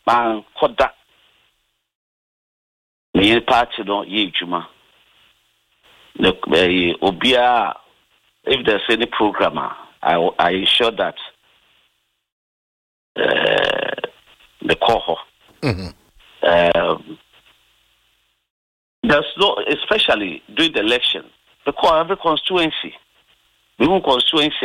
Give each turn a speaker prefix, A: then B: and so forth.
A: man koda me party no ye juma the obia if there's any programmer I ensure that the coho there's no, especially during the election, because every constituency